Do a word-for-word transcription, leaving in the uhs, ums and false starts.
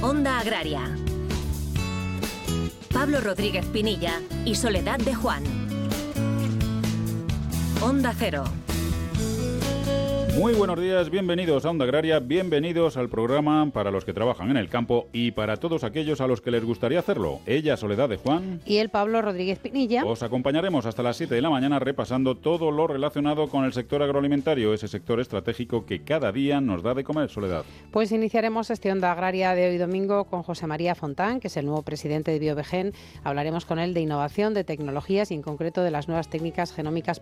Onda Agraria. Pablo Rodríguez Pinilla y Soledad de Juan. Onda Cero. Muy buenos días, bienvenidos a Onda Agraria, bienvenidos al programa para los que trabajan en el campo y para todos aquellos a los que les gustaría hacerlo. Ella, Soledad de Juan. Y el Pablo Rodríguez Pinilla. Os acompañaremos hasta las siete de la mañana repasando todo lo relacionado con el sector agroalimentario, ese sector estratégico que cada día nos da de comer, Soledad. Pues iniciaremos este Onda Agraria de hoy domingo con José María Fontán, que es el nuevo presidente de Biovegen. Hablaremos con él de innovación, de tecnologías y en concreto de las nuevas técnicas genómicas